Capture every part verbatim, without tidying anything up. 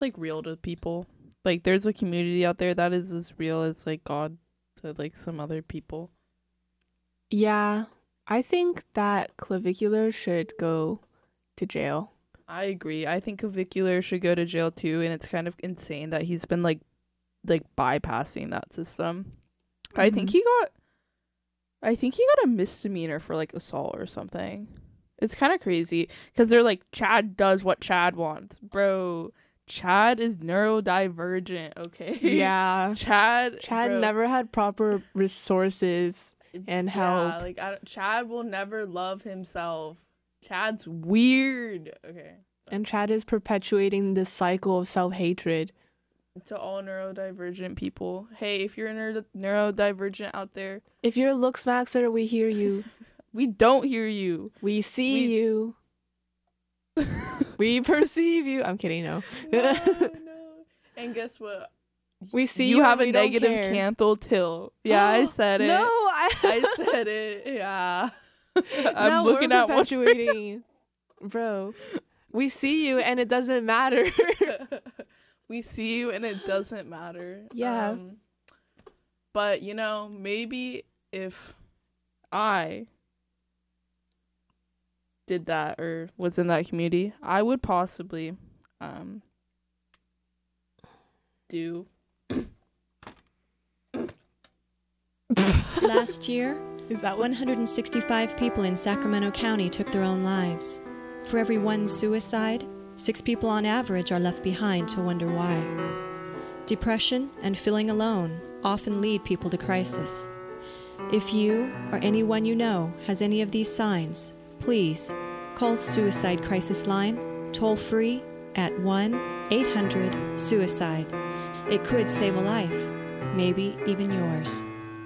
like real to people. Like there's a community out there that is as real as like God to like some other people. Yeah, I think that Clavicular should go to jail. I agree. I think Clavicular should go to jail too, and it's kind of insane that he's been like like bypassing that system. Mm-hmm. I think he got I think he got a misdemeanor for like assault or something. It's kind of crazy because they're like, Chad does what Chad wants. Bro, Chad is neurodivergent, okay? Yeah. Chad Chad bro, never had proper resources and help. Yeah, like I, Chad will never love himself. Chad's weird. Okay. And Chad is perpetuating this cycle of self-hatred. To all neurodivergent people. Hey, if you're a neuro- neurodivergent out there. If you're a looks maxer, we hear you. We don't hear you. We see we... you. We perceive you. I'm kidding, no. no, no. And guess what? We see you. You have a negative canthal till. Yeah, I said it. No, I... I said it. Yeah. I'm now looking we're at perpetuating. Bro, we see you and it doesn't matter. We see you and it doesn't matter. Yeah. Um, but, you know, maybe if I did that or was in that community, I would possibly um, do. Last year, Is that one hundred sixty-five people in Sacramento County took their own lives. For every one suicide, six people on average are left behind to wonder why. Depression and feeling alone often lead people to crisis. If you or anyone you know has any of these signs, please call Suicide Crisis Line toll free at one eight hundred suicide. It could save a life, maybe even yours.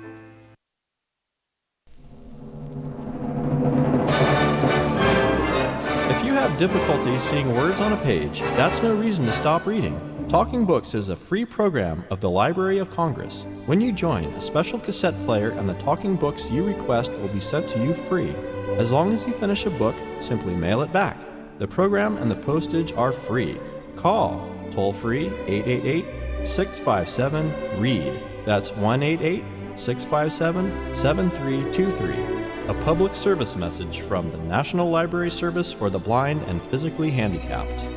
If you have difficulty seeing words on a page, that's no reason to stop reading. Talking Books is a free program of the Library of Congress. When you join, a special cassette player and the talking books you request will be sent to you free. As long as you finish a book, simply mail it back. The program and the postage are free. Call toll-free eight eight eight, six five seven, READ. That's one eight eight, six five seven, seven three two three. A public service message from the National Library Service for the Blind and Physically Handicapped.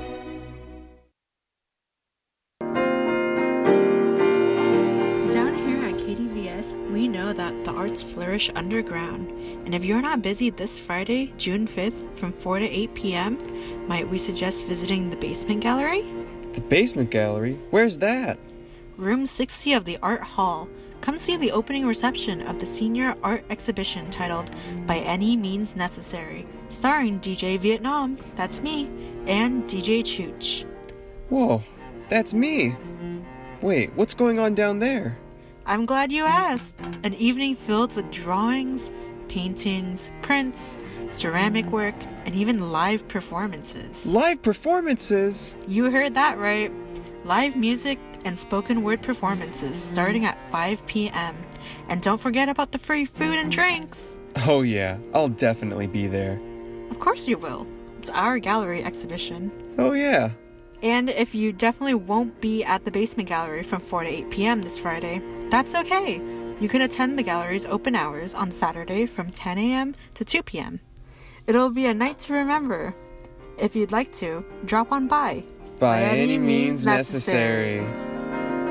Down here at K D V S, we know that the arts flourish underground. And if you're not busy this Friday, June fifth, from four to eight p.m., might we suggest visiting the Basement Gallery? The Basement Gallery? Where's that? Room sixty of the Art Hall. Come see the opening reception of the senior art exhibition titled By Any Means Necessary, starring D J Vietnam, that's me, and D J Chooch. Whoa, that's me. Wait, what's going on down there? I'm glad you asked. An evening filled with drawings, paintings, prints, ceramic work, and even live performances. Live performances? You heard that right. Live music and spoken word performances starting at five p.m. And don't forget about the free food and drinks. Oh yeah, I'll definitely be there. Of course you will. It's our gallery exhibition. Oh yeah. And if you definitely won't be at the Basement Gallery from four to eight p.m. this Friday, that's okay. You can attend the gallery's open hours on Saturday from ten a.m. to two p.m. It'll be a night to remember. If you'd like to, drop on by. By, By any, any means necessary. necessary.